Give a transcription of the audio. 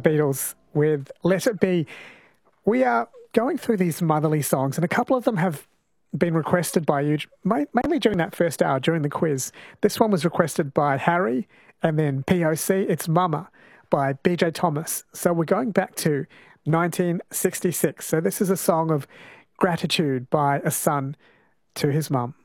Beatles with Let It Be. We are going through these motherly songs, and a couple of them have been requested by you, mainly during that first hour, during the quiz. This one was requested by Harry, and then POC, it's Mama by BJ Thomas. So we're going back to 1966. So this is a song of gratitude by a son to his mum.